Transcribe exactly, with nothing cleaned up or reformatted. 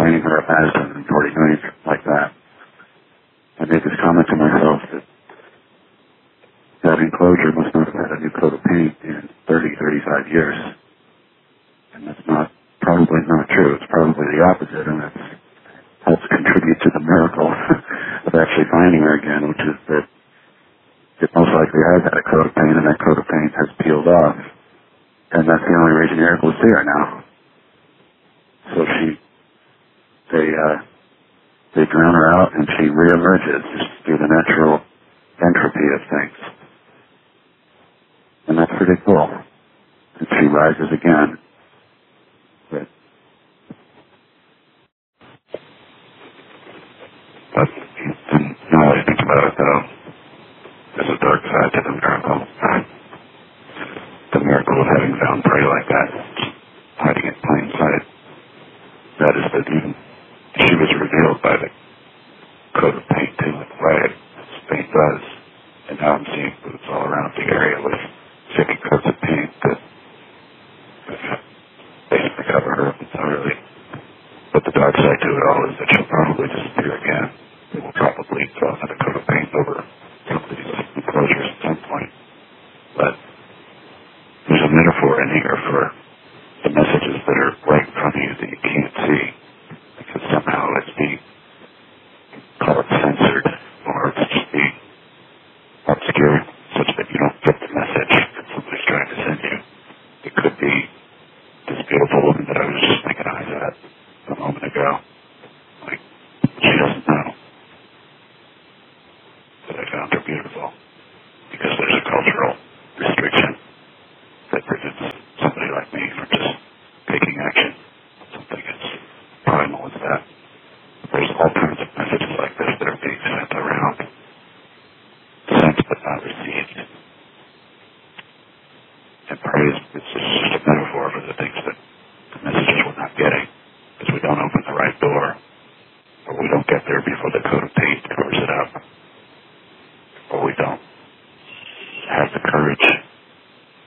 finding her at Madison and forty-ninth, like that. I made this comment to myself that that enclosure must not have had a new coat of paint in thirty, thirty-five years. And that's not, probably not true. It's probably the opposite, and it helps contribute to the miracle of actually finding her again, which is that it most likely has had a coat of paint, and that coat of paint has peeled off. And that's the only reason you're able to see her now. So she, they, uh, they drown her out, and she reemerges just through the natural entropy of things. And that's pretty cool. And she rises again. But, but now I think about it, though, there's a dark side to the miracle. The miracle of having found prey like that, hiding in plain sight. That is that even she was revealed by the coat of paint too, in the way paint does. And now I'm seeing boots all around the area with thick coats of paint that basically cover her up entirely. But the dark side to it all is that she'll probably disappear again. It will probably draw another coat of paint over